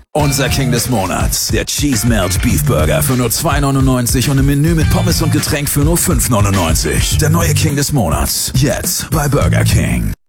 Unser King des Monats. Der Cheese Melt Beef Burger für nur 2,99 und im Menü mit Pommes und Getränk für nur 5,99. Der neue King des Monats. Jetzt bei Burger King.